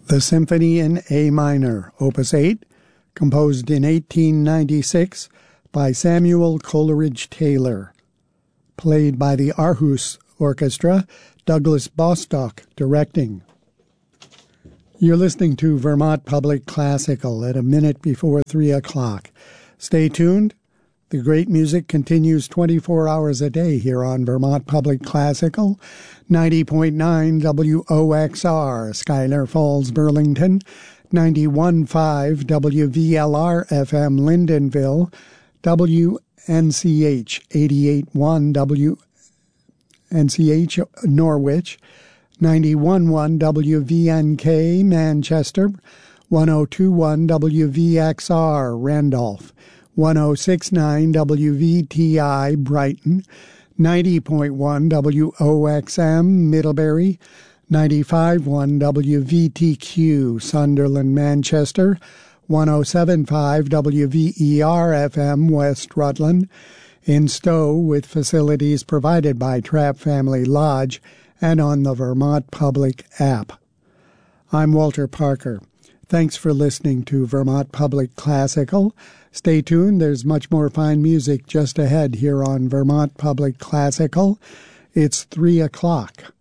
The Symphony in A Minor, Opus 8, composed in 1896 by Samuel Coleridge Taylor. Played by the Aarhus Orchestra, Douglas Bostock directing. You're listening to Vermont Public Classical at a minute before 3 o'clock. Stay tuned. The great music continues 24 hours a day here on Vermont Public Classical, 90.9 WOXR, Schuyler Falls, Burlington, 91.5 WVLR FM, Lyndonville, WNCH 88.1 WNCH, Norwich, 91.1 WVNK, Manchester, 102.1 WVXR, Randolph, 106.9 WVTI, Brighton, 90.1 WOXM, Middlebury, 95.1 WVTQ, Sunderland, Manchester, 107.5 WVER FM, West Rutland, in Stowe, with facilities provided by Trapp Family Lodge and on the Vermont Public app. I'm Walter Parker. Thanks for listening to Vermont Public Classical. Stay tuned. There's much more fine music just ahead here on Vermont Public Classical. It's 3 o'clock.